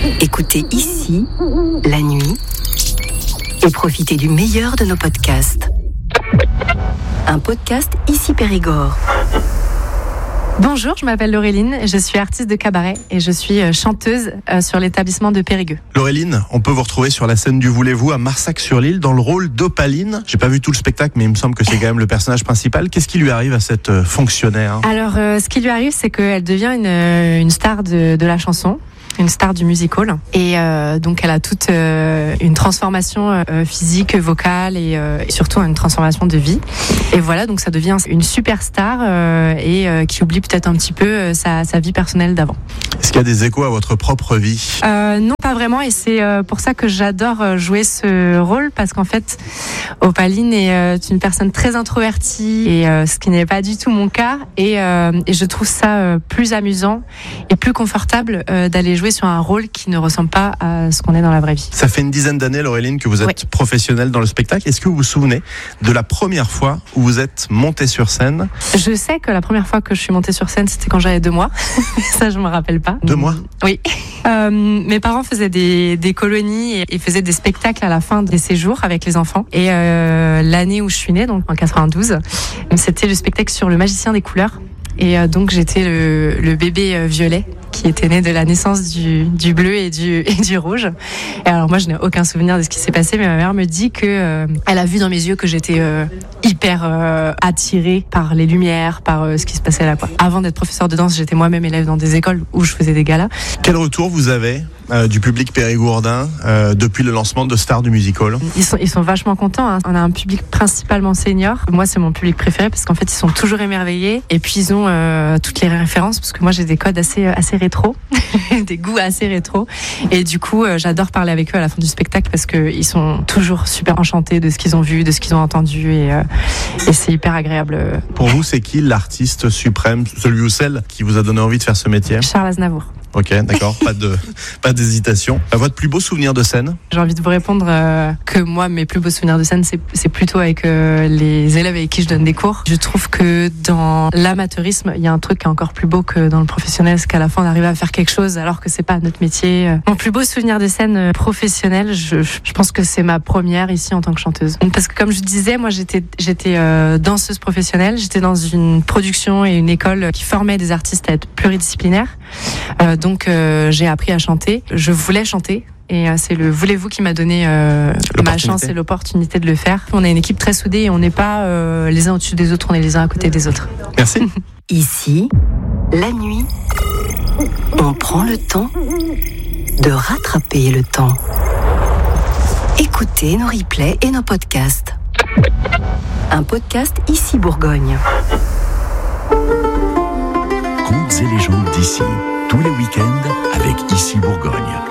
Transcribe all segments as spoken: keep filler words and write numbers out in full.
Écoutez ici, la nuit, et profitez du meilleur de nos podcasts. Un podcast Ici Périgord. Bonjour, je m'appelle Laureline, je suis artiste de cabaret et je suis chanteuse sur l'établissement de Périgueux. Laureline, on peut vous retrouver sur la scène du Voulez-vous à Marsac-sur-l'Île dans le rôle d'Opaline. J'ai pas vu tout le spectacle, mais il me semble que c'est quand même le personnage principal. Qu'est-ce qui lui arrive à cette fonctionnaire ? Alors, euh, ce qui lui arrive, c'est qu'elle devient une, une star de, de la chanson. Une star du musical et euh, donc elle a toute euh, une transformation euh, physique, vocale et, euh, et surtout une transformation de vie et voilà, donc ça devient une superstar euh, et euh, qui oublie peut-être un petit peu euh, sa, sa vie personnelle d'avant. Est-ce qu'il y a des échos à votre propre vie ? euh, Non, pas vraiment, et c'est euh, pour ça que j'adore jouer ce rôle, parce qu'en fait Opaline est euh, une personne très introvertie et euh, ce qui n'est pas du tout mon cas et, euh, et je trouve ça euh, plus amusant et plus confortable euh, d'aller jouer sur un rôle qui ne ressemble pas à ce qu'on est dans la vraie vie. Ça fait une dizaine d'années, Laureline, que vous êtes oui. professionnelle dans le spectacle. Est-ce que vous vous souvenez de la première fois où vous êtes montée sur scène ? Je sais que la première fois que je suis montée sur scène, c'était quand j'avais deux mois. Ça, je me rappelle pas. Deux mois ? Oui. Euh, mes parents faisaient des, des colonies et, et faisaient des spectacles à la fin des séjours avec les enfants. Et euh, l'année où je suis née, donc en quatre-vingt-douze, c'était le spectacle sur le magicien des couleurs. Et euh, donc j'étais le, le bébé euh, violet qui était né de la naissance du, du bleu et du, et du rouge. Et alors moi je n'ai aucun souvenir de ce qui s'est passé, mais ma mère me dit que euh, elle a vu dans mes yeux que j'étais euh, hyper euh, attirée par les lumières, par euh, ce qui se passait là, quoi. Avant d'être professeure de danse, j'étais moi-même élève dans des écoles où je faisais des galas. Quel retour vous avez euh, du public périgourdin euh, depuis le lancement de Stars du Musical ? Ils sont, ils sont vachement contents, hein. On a un public principalement senior. Moi c'est mon public préféré parce qu'en fait ils sont toujours émerveillés et puis ils ont euh, toutes les références, parce que moi j'ai des codes assez, assez rétro, des goûts assez rétro, et du coup euh, j'adore parler avec eux à la fin du spectacle parce qu'ils sont toujours super enchantés de ce qu'ils ont vu, de ce qu'ils ont entendu, et, euh, et c'est hyper agréable. Pour vous, c'est qui l'artiste suprême, celui ou celle qui vous a donné envie de faire ce métier ? Charles Aznavour. Ok, d'accord, pas de, pas d'hésitation. Votre plus beau souvenir de scène ? J'ai envie de vous répondre euh, que moi, mes plus beaux souvenirs de scène, c'est, c'est plutôt avec euh, les élèves avec qui je donne des cours. Je trouve que dans l'amateurisme, il y a un truc qui est encore plus beau que dans le professionnel, c'est qu'à la fin, on arrive à faire quelque chose alors que c'est pas notre métier. Mon plus beau souvenir de scène professionnelle, je, je pense que c'est ma première ici en tant que chanteuse. Parce que comme je disais, moi, j'étais, j'étais euh, danseuse professionnelle. J'étais dans une production et une école qui formait des artistes à être pluridisciplinaires. Euh, Donc euh, j'ai appris à chanter. Je voulais chanter et euh, c'est le Voulez-vous qui m'a donné euh, ma chance et l'opportunité de le faire. On est une équipe très soudée et on n'est pas euh, les uns au-dessus des autres, on est les uns à côté des autres. Merci. Ici, la nuit, on prend le temps de rattraper le temps. Écoutez nos replays et nos podcasts. Un podcast Ici Bourgogne. Contes et légendes d'ici. Tous les week-ends avec Ici Bourgogne.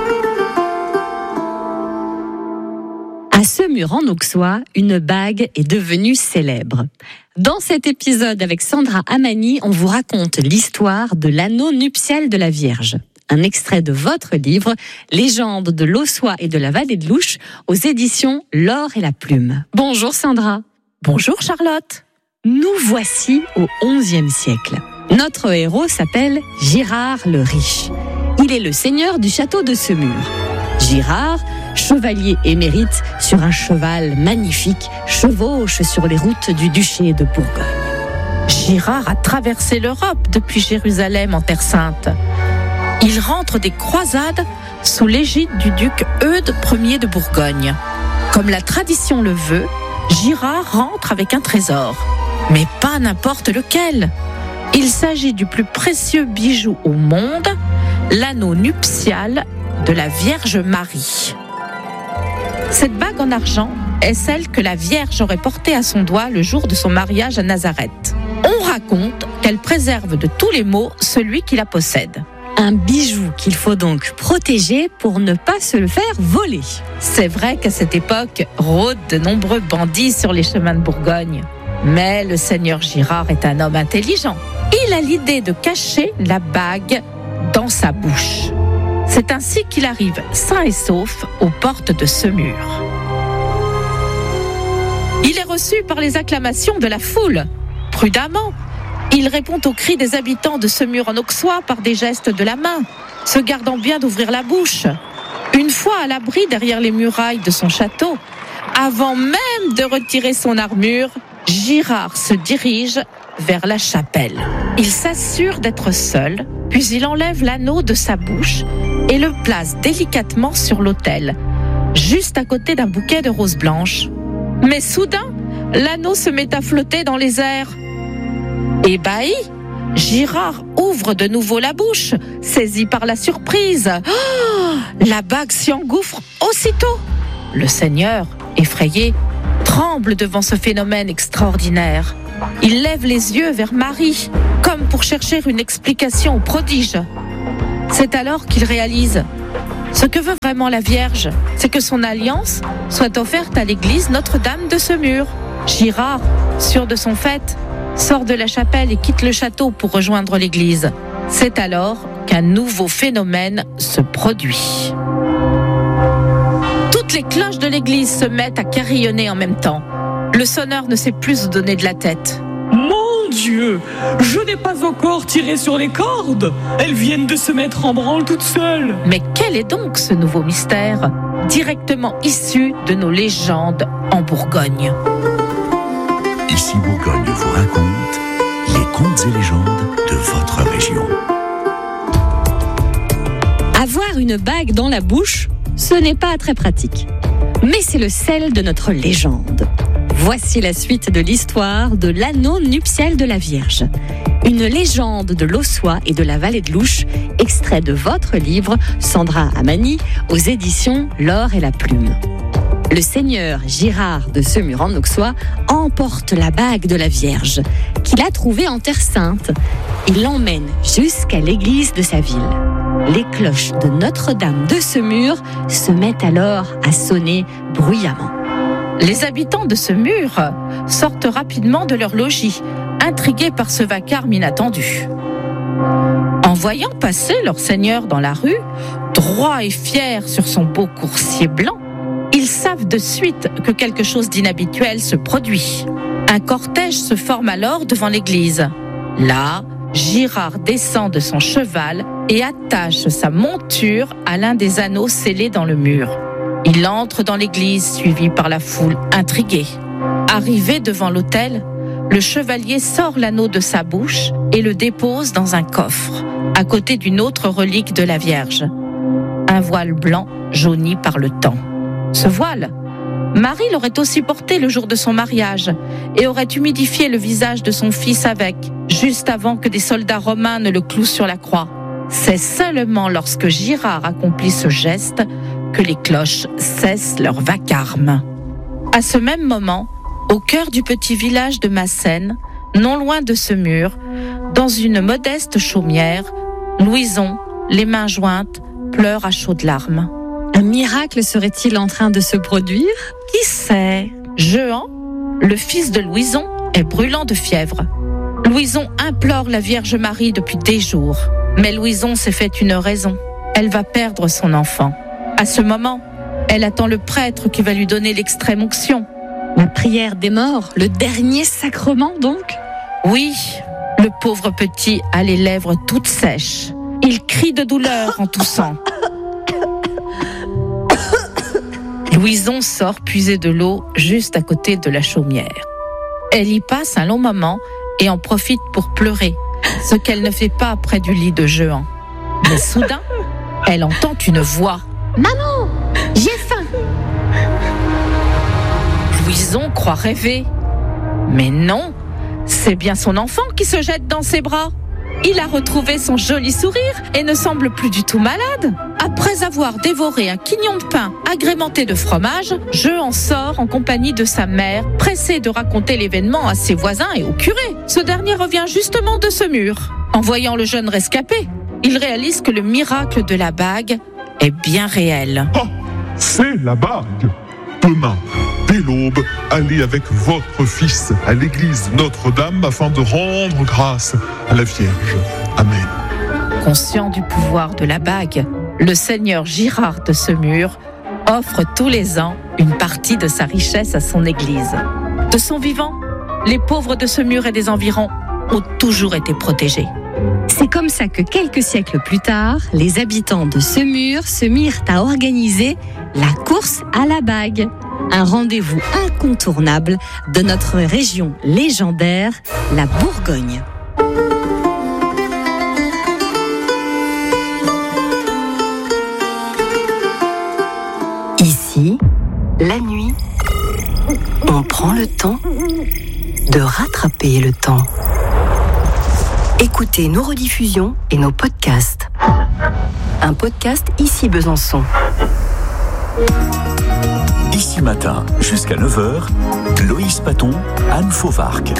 À Semur en Auxois, une bague est devenue célèbre. Dans cet épisode avec Sandra Amani, on vous raconte l'histoire de l'anneau nuptial de la Vierge. Un extrait de votre livre, Légendes de l'Auxois et de la Vallée de l'Ouche, aux éditions L'Or et la Plume. Bonjour Sandra. Bonjour Charlotte. Nous voici au onzième siècle. Notre héros s'appelle Girard le Riche. Il est le seigneur du château de Semur. Girard, chevalier émérite sur un cheval magnifique, chevauche sur les routes du duché de Bourgogne. Girard a traversé l'Europe depuis Jérusalem en Terre Sainte. Il rentre des croisades sous l'égide du duc Eudes Ier de Bourgogne. Comme la tradition le veut, Girard rentre avec un trésor. Mais pas n'importe lequel. Il s'agit du plus précieux bijou au monde, l'anneau nuptial de la Vierge Marie. Cette bague en argent est celle que la Vierge aurait portée à son doigt le jour de son mariage à Nazareth. On raconte qu'elle préserve de tous les maux celui qui la possède. Un bijou qu'il faut donc protéger pour ne pas se le faire voler. C'est vrai qu'à cette époque, rôdent de nombreux bandits sur les chemins de Bourgogne. Mais le seigneur Girard est un homme intelligent. Il a l'idée de cacher la bague dans sa bouche. C'est ainsi qu'il arrive sain et sauf aux portes de Semur. Il est reçu par les acclamations de la foule. Prudemment, il répond aux cris des habitants de Semur en Auxois par des gestes de la main. se gardant bien d'ouvrir la bouche. Une fois à l'abri derrière les murailles de son château, avant même de retirer son armure, Girard se dirige vers la chapelle. Il s'assure d'être seul, puis il enlève l'anneau de sa bouche et le place délicatement sur l'autel, juste à côté d'un bouquet de roses blanches. Mais soudain, l'anneau se met à flotter dans les airs. Ébahi, Girard ouvre de nouveau la bouche, saisi par la surprise. Oh, la bague s'y engouffre aussitôt. Le seigneur, effrayé, tremble devant ce phénomène extraordinaire. Il lève les yeux vers Marie, comme pour chercher une explication au prodige. C'est alors qu'il réalise ce que veut vraiment la Vierge, c'est que son alliance soit offerte à l'église Notre-Dame de Semur. Girard, sûr de son fait, sort de la chapelle et quitte le château pour rejoindre l'église. C'est alors qu'un nouveau phénomène se produit. Toutes les cloches de l'église se mettent à carillonner en même temps. Le sonneur ne sait plus où donner de la tête. Mon Dieu, je n'ai pas encore tiré sur les cordes. Elles viennent de se mettre en branle toutes seules. Mais quel est donc ce nouveau mystère, directement issu de nos légendes en Bourgogne? Ici Bourgogne vous raconte les contes et légendes de votre région. Avoir une bague dans la bouche, ce n'est pas très pratique. Mais c'est le sel de notre légende. Voici la suite de l'histoire de l'anneau nuptial de la Vierge. Une légende de l'Ossois et de la vallée de l'Ouche, extrait de votre livre Sandra Amani aux éditions L'Or et la Plume. Le seigneur Girard de Semur en Auxois emporte la bague de la Vierge, qu'il a trouvée en Terre Sainte. Il l'emmène jusqu'à l'église de sa ville. Les cloches de Notre-Dame de Semur se mettent alors à sonner bruyamment. Les habitants de Semur sortent rapidement de leur logis, intrigués par ce vacarme inattendu. En voyant passer leur seigneur dans la rue, droit et fier sur son beau coursier blanc, ils savent de suite que quelque chose d'inhabituel se produit. Un cortège se forme alors devant l'église. Là, Girard descend de son cheval et attache sa monture à l'un des anneaux scellés dans le mur. Il entre dans l'église, suivi par la foule intriguée. Arrivé devant l'autel, le chevalier sort l'anneau de sa bouche et le dépose dans un coffre, à côté d'une autre relique de la Vierge. Un voile blanc jauni par le temps. Ce voile, Marie l'aurait aussi porté le jour de son mariage et aurait humidifié le visage de son fils avec, juste avant que des soldats romains ne le clouent sur la croix. C'est seulement lorsque Girard accomplit ce geste que les cloches cessent leur vacarme. À ce même moment, au cœur du petit village de Massène, non loin de Semur, dans une modeste chaumière, Louison, les mains jointes, pleure à chaudes larmes. Un miracle serait-il en train de se produire ? Qui sait ? Jehan, le fils de Louison, est brûlant de fièvre. Louison implore la Vierge Marie depuis des jours. Mais Louison s'est fait une raison. Elle va perdre son enfant. À ce moment, elle attend le prêtre qui va lui donner l'extrême onction. La prière des morts, le dernier sacrement donc ? Oui, le pauvre petit a les lèvres toutes sèches. Il crie de douleur en toussant. Louison sort puiser de l'eau juste à côté de la chaumière. Elle y passe un long moment et en profite pour pleurer, ce qu'elle ne fait pas près du lit de Jehan. Mais soudain, elle entend une voix. « Maman, j'ai faim !» Louison croit rêver. Mais non, c'est bien son enfant qui se jette dans ses bras. Il a retrouvé son joli sourire et ne semble plus du tout malade. Après avoir dévoré un quignon de pain agrémenté de fromage, Jehan sort en compagnie de sa mère, pressé de raconter l'événement à ses voisins et au curé. Ce dernier revient justement de Semur. En voyant le jeune rescapé, il réalise que le miracle de la bague est bien réel. Oh, c'est la bague. Demain, dès l'aube, allez avec votre fils à l'église Notre-Dame afin de rendre grâce à la Vierge. Amen. Conscient du pouvoir de la bague, le seigneur Girard de Semur offre tous les ans une partie de sa richesse à son église. De son vivant, les pauvres de Semur et des environs ont toujours été protégés. C'est C'est comme ça que quelques siècles plus tard, les habitants de Semur se mirent à organiser la course à la bague. Un rendez-vous incontournable de notre région légendaire, la Bourgogne. Ici, la nuit, on prend le temps de rattraper le temps. Écoutez nos rediffusions et nos podcasts. Un podcast Ici Besançon. Ici matin, jusqu'à neuf heures, Loïs Paton, Anne Fauvarc.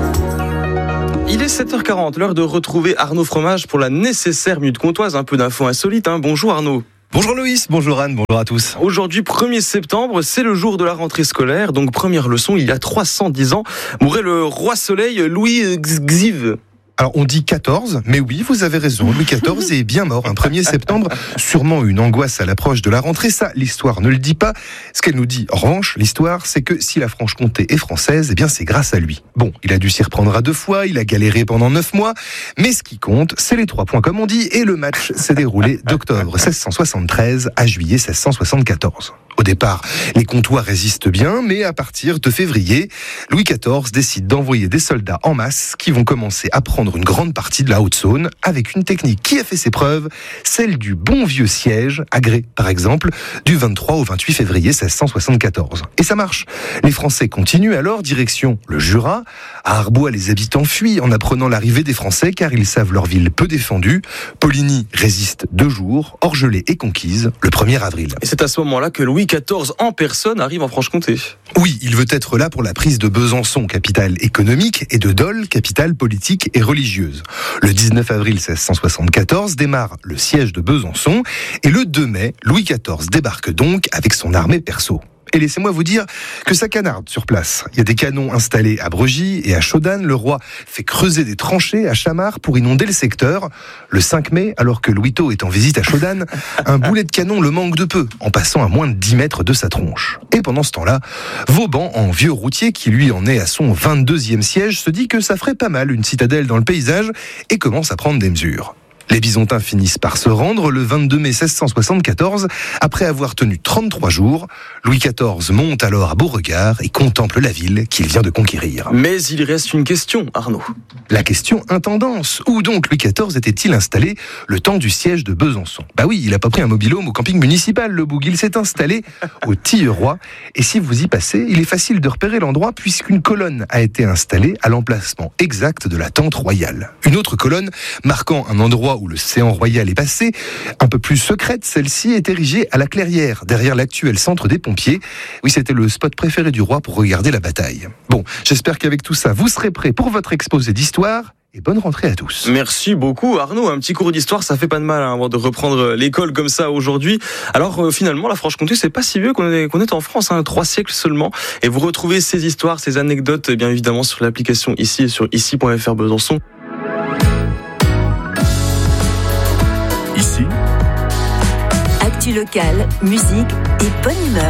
Il est sept heures quarante, l'heure de retrouver Arnaud Fromage pour la nécessaire minute comtoise. Un peu d'infos insolites. Hein. Bonjour Arnaud. Bonjour Loïs, bonjour Anne, bonjour à tous. Aujourd'hui, premier septembre, c'est le jour de la rentrée scolaire. Donc première leçon, il y a trois cent dix ans, mourait le roi soleil Louis Xiv. Alors on dit quatorze, mais oui, vous avez raison, Louis quatorze est bien mort un premier septembre, sûrement une angoisse à l'approche de la rentrée, ça l'histoire ne le dit pas. Ce qu'elle nous dit en revanche, l'histoire, c'est que si la Franche-Comté est française, eh bien c'est grâce à lui. Bon, il a dû s'y reprendre à deux fois, il a galéré pendant neuf mois, mais ce qui compte, c'est les trois points comme on dit, et le match s'est déroulé d'octobre seize cent soixante-treize à juillet seize cent soixante-quatorze. Au départ, les Comtois résistent bien, mais à partir de février, Louis quatorze décide d'envoyer des soldats en masse qui vont commencer à prendre une grande partie de la Haute-Saône avec une technique qui a fait ses preuves, celle du bon vieux siège, à Grès par exemple, du vingt-trois au vingt-huit février seize cent soixante-quatorze. Et ça marche. Les Français continuent alors direction le Jura. À Arbois, les habitants fuient en apprenant l'arrivée des Français car ils savent leur ville peu défendue. Poligny résiste deux jours, Orgelée est conquise le premier avril. Et c'est à ce moment-là que Louis quatorze en personne arrive en Franche-Comté. Oui, il veut être là pour la prise de Besançon, capitale économique, et de Dole, capitale politique et religieuse. Le dix-neuf avril seize cent soixante-quatorze démarre le siège de Besançon et le deux mai, Louis quatorze débarque donc avec son armée perso. Et laissez-moi vous dire que ça canarde sur place. Il y a des canons installés à Bregy et à Chaudane. Le roi fait creuser des tranchées à Chamard pour inonder le secteur. Le cinq mai, alors que Louis-Taux est en visite à Chaudane, un boulet de canon le manque de peu, en passant à moins de dix mètres de sa tronche. Et pendant ce temps-là, Vauban, en vieux routier, qui lui en est à son vingt-deuxième siège, se dit que ça ferait pas mal une citadelle dans le paysage et commence à prendre des mesures. Les Bisontins finissent par se rendre le vingt-deux mai seize cent soixante-quatorze. Après avoir tenu trente-trois jours, Louis quatorze monte alors à Beauregard et contemple la ville qu'il vient de conquérir. Mais il reste une question, Arnaud. La question intendance. Où donc Louis quatorze était-il installé le temps du siège de Besançon ? Bah oui, il a pas pris un mobil-home au camping municipal, le Boug. Il s'est installé au Tilleroy. Et si vous y passez, il est facile de repérer l'endroit puisqu'une colonne a été installée à l'emplacement exact de la tente royale. Une autre colonne marquant un endroit où le séant royal est passé, un peu plus secrète, celle-ci est érigée à la Clairière, derrière l'actuel centre des pompiers. Oui, c'était le spot préféré du roi pour regarder la bataille. Bon, j'espère qu'avec tout ça, vous serez prêts pour votre exposé d'histoire. Et bonne rentrée à tous. Merci beaucoup Arnaud, un petit cours d'histoire ça fait pas de mal hein, avant de reprendre l'école comme ça aujourd'hui. Alors euh, finalement la Franche-Comté c'est pas si vieux qu'on est, qu'on est en France, hein, trois siècles seulement. Et vous retrouvez ces histoires, ces anecdotes bien évidemment sur l'application ici et sur ici point f r Besançon. Ici, Actu locale, musique et bonne humeur.